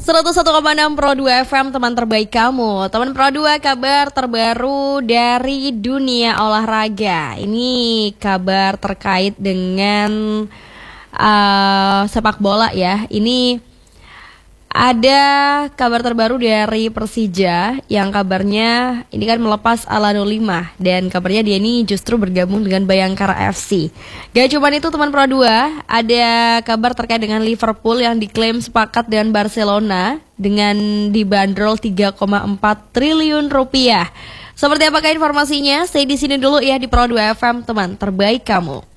101,6 Pro 2 FM, teman terbaik kamu. Teman Pro 2, kabar terbaru dari dunia olahraga. Ini kabar terkait dengan sepak bola ya. Ini ada kabar terbaru dari Persija yang kabarnya ini kan melepas Alano Lima, dan kabarnya dia ini justru bergabung dengan Bayangkara FC. Gak cuma itu teman Pro 2, ada kabar terkait dengan Liverpool yang diklaim sepakat dengan Barcelona dengan dibanderol 3,4 triliun rupiah. Seperti apakah informasinya? Stay di sini dulu ya di Pro 2 FM, teman terbaik kamu.